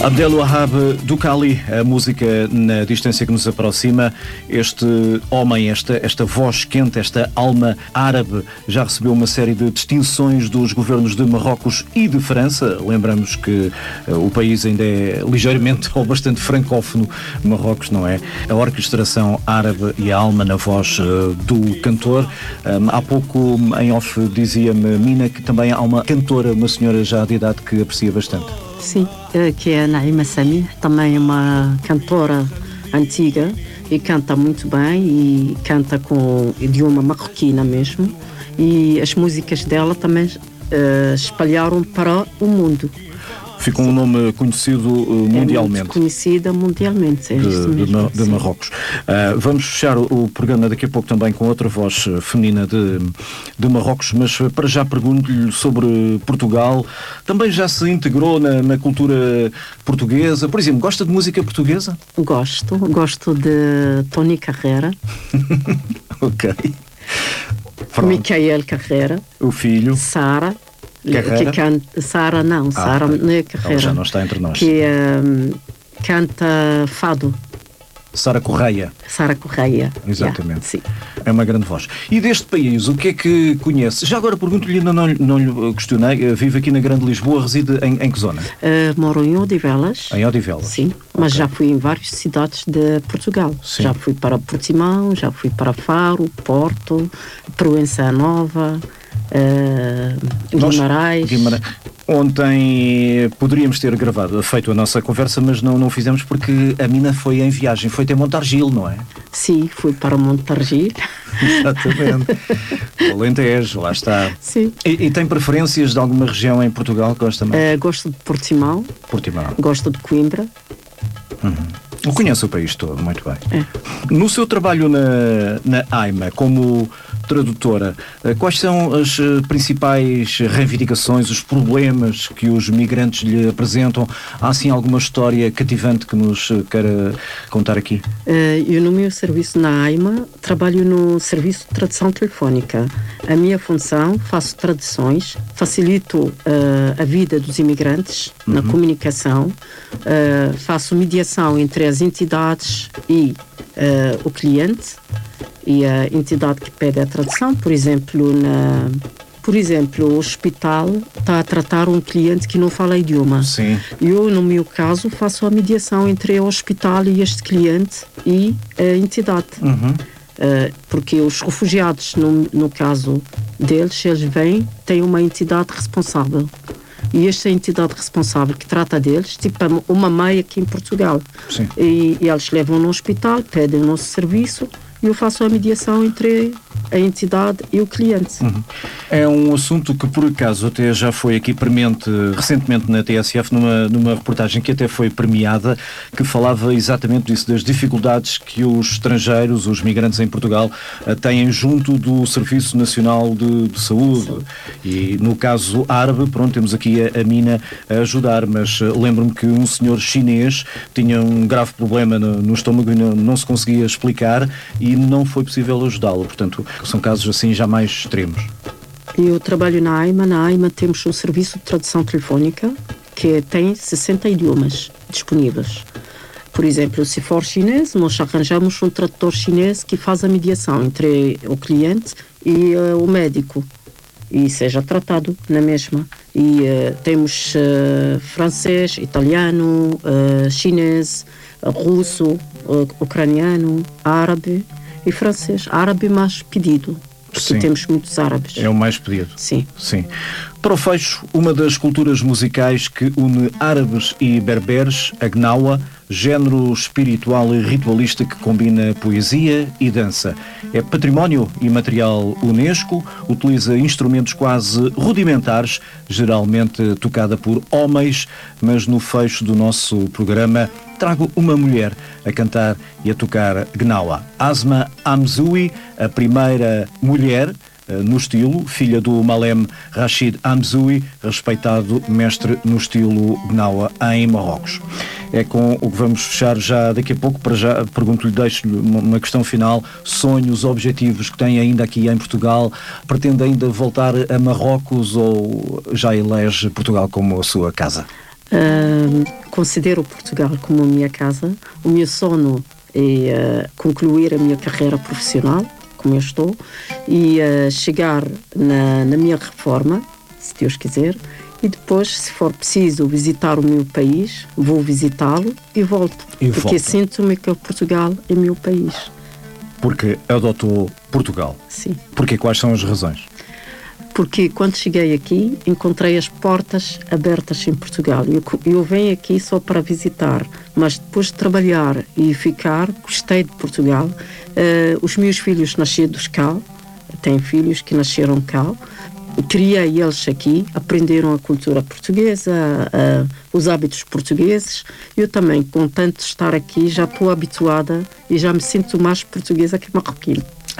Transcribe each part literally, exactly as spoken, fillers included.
Abdelwahab Doukhali, a música na distância que nos aproxima. Este homem, esta, esta voz quente, esta alma árabe, já recebeu uma série de distinções dos governos de Marrocos e de França. Lembramos que uh, o país ainda é ligeiramente ou bastante francófono, Marrocos, não é? A orquestração árabe e a alma na voz uh, do cantor. Um, há pouco, em off, dizia-me Mina que também há uma cantora, uma senhora já de idade que aprecia bastante. Sim, que é a Naima Samir, também uma cantora antiga e canta muito bem e canta com idioma marroquina mesmo, e as músicas dela também uh, espalharam para o mundo. Ficou um nome conhecido uh, mundialmente. É muito conhecida mundialmente, é de, isso mesmo, de, de Marrocos. Uh, vamos fechar o, o programa daqui a pouco também com outra voz feminina de, de Marrocos, mas para já pergunto-lhe sobre Portugal. Também já se integrou na, na cultura portuguesa? Por exemplo, gosta de música portuguesa? Gosto, gosto de Tony Carreira. Ok. Micael Carreira. O filho. Sara. Carreira? Que canta, Sara não, ah, Sara não é Carreira. Ela já não está entre nós. Que um, canta fado. Sara Correia. Sara Correia. Exatamente. Yeah, sim. É uma grande voz. E deste país, o que é que conhece? Já agora pergunto-lhe, ainda não, não lhe questionei, vive aqui na Grande Lisboa, reside em, em que zona? Uh, moro em Odivelas. Em Odivelas? Sim, mas okay. Já fui em várias cidades de Portugal. Sim. Já fui para Portimão, já fui para Faro, Porto, Proença Nova, uh, Guimarães. Guimarães. Ontem poderíamos ter gravado, feito a nossa conversa, mas não, não fizemos porque a Mina foi em viagem, foi até Montargil, não é? Sim, fui para Montargil. Exatamente. O Alentejo, lá está. Sim. E, e tem preferências de alguma região em Portugal que gosta mais? Uh, gosto de Portimão. Portimão. Gosto de Coimbra. Uhum. Conhece o país todo, muito bem. É. No seu trabalho na, na AIMA, como tradutora, quais são as principais reivindicações, os problemas que os migrantes lhe apresentam? Há, assim, alguma história cativante que nos queira contar aqui? Eu, no meu serviço na AIMA, trabalho no serviço de tradução telefónica. A minha função, faço traduções, facilito uh, a vida dos imigrantes uhum. na comunicação, uh, faço mediação entre as entidades e uh, o cliente e a entidade que pede a tradução. Por exemplo, na, por exemplo, o hospital está a tratar um cliente que não fala idioma. Sim. Eu, no meu caso, faço a mediação entre o hospital e este cliente e a entidade. Uhum. Uh, porque os refugiados, no, no caso deles, eles vêm, têm uma entidade responsável. E esta entidade responsável que trata deles, tipo uma mãe aqui em Portugal. Sim. E, e eles levam no hospital, pedem o nosso serviço e eu faço a mediação entre a entidade e o cliente. Uhum. É um assunto que, por acaso, até já foi aqui premente recentemente na T S F, numa, numa reportagem que até foi premiada, que falava exatamente disso, das dificuldades que os estrangeiros, os migrantes em Portugal, têm junto do Serviço Nacional de, de Saúde. Sim. E, no caso árabe, pronto, temos aqui a, a Mina a ajudar, mas lembro-me que um senhor chinês tinha um grave problema no, no estômago e não, não se conseguia explicar e não foi possível ajudá-lo. Portanto, são casos assim já mais extremos. Eu trabalho na AIMA. Na AIMA temos um serviço de tradução telefónica que tem sessenta idiomas disponíveis. Por exemplo, se for chinês, nós arranjamos um tradutor chinês que faz a mediação entre o cliente e uh, o médico e seja tratado na mesma. E uh, temos uh, francês, italiano, uh, chinês, uh, russo, uh, ucraniano, árabe e francês. Árabe mais pedido, porque Sim. temos muitos árabes. É o mais pedido. Sim. Sim. Para o fecho, uma das culturas musicais que une árabes e berberes, a gnawa, género espiritual e ritualista que combina poesia e dança. É património imaterial Unesco, utiliza instrumentos quase rudimentares, geralmente tocada por homens, mas no fecho do nosso programa trago uma mulher a cantar e a tocar gnawa. Asma Hamzoui, a primeira mulher no estilo, filha do Malem Rachid Hamzoui, respeitado mestre no estilo gnawa em Marrocos. É com o que vamos fechar já daqui a pouco. Para já, pergunto-lhe, deixo-lhe uma questão final. Sonhos, objetivos que tem ainda aqui em Portugal? Pretende ainda voltar a Marrocos ou já elege Portugal como a sua casa? Uh, considero Portugal como a minha casa. O meu sonho é uh, concluir a minha carreira profissional, como eu estou, e uh, chegar na, na minha reforma, se Deus quiser, e depois, se for preciso visitar o meu país, vou visitá-lo e volto. E porque volta. sinto-me que Portugal é meu país. Porque adotou Portugal. Sim. Porque quais são as razões? Porque quando cheguei aqui, encontrei as portas abertas em Portugal. Eu, eu venho aqui só para visitar, mas depois de trabalhar e ficar, gostei de Portugal. Uh, os meus filhos nascidos cá, tenho filhos que nasceram cá, criei eles aqui, aprenderam a cultura portuguesa, uh, os hábitos portugueses. Eu também, com tanto estar aqui, já estou habituada e já me sinto mais portuguesa que marroquina.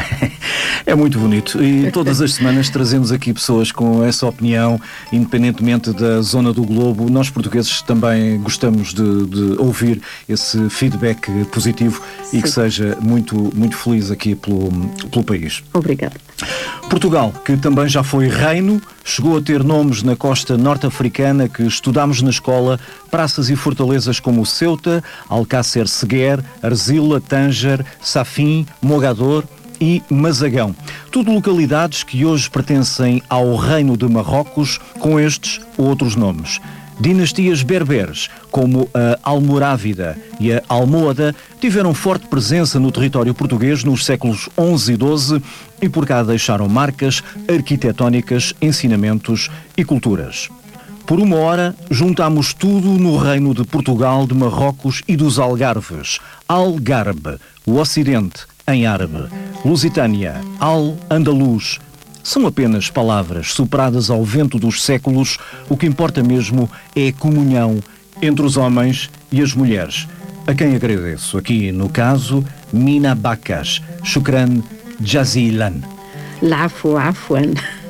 É muito bonito e todas as semanas trazemos aqui pessoas com essa opinião, independentemente da zona do globo. Nós portugueses também gostamos de, de ouvir esse feedback positivo. Sim. E que seja muito, muito feliz aqui pelo, pelo país. Obrigada. Portugal, que também já foi reino, chegou a ter nomes na costa norte-africana que estudámos na escola, praças e fortalezas como Ceuta, Alcácer Seguer, Arzila, Tânger, Safin, Mogador e Mazagão. Tudo localidades que hoje pertencem ao Reino de Marrocos, com estes ou outros nomes. Dinastias berberes, como a Almorávida e a Almohada, tiveram forte presença no território português nos séculos onze e doze e por cá deixaram marcas arquitetónicas, ensinamentos e culturas. Por uma hora, juntamos tudo no reino de Portugal, de Marrocos e dos Algarves. Algarbe, o Ocidente, em árabe. Lusitânia, Al-Andalus. São apenas palavras sopradas ao vento dos séculos. O que importa mesmo é a comunhão entre os homens e as mulheres. A quem agradeço aqui, no caso, Mina Bakas. Shukran Jazilan. Lafu afwan.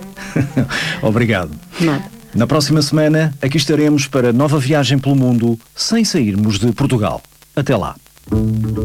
Obrigado. Nada. Na próxima semana, aqui estaremos para nova viagem pelo mundo, sem sairmos de Portugal. Até lá.